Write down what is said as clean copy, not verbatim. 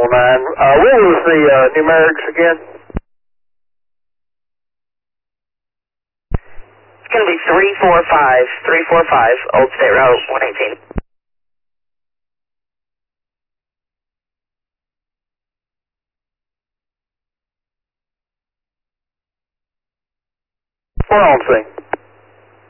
What was the numerics again? It's going to be 345, Old State Route 118. We're on scene.